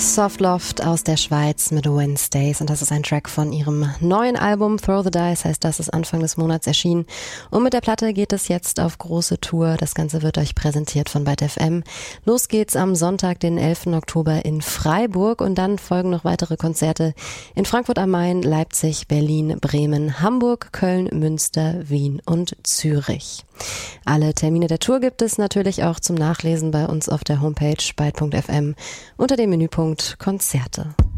Softloft aus der Schweiz mit Wednesdays und das ist ein Track von ihrem neuen Album Throw the Dice, heißt das ist Anfang des Monats erschienen und mit der Platte geht es jetzt auf große Tour. Das Ganze wird euch präsentiert von Byte FM. Los geht's am Sonntag, den 11. Oktober in Freiburg und dann folgen noch weitere Konzerte in Frankfurt am Main, Leipzig, Berlin, Bremen, Hamburg, Köln, Münster, Wien und Zürich. Alle Termine der Tour gibt es natürlich auch zum Nachlesen bei uns auf der Homepage byte.fm unter dem Menüpunkt Konzerte.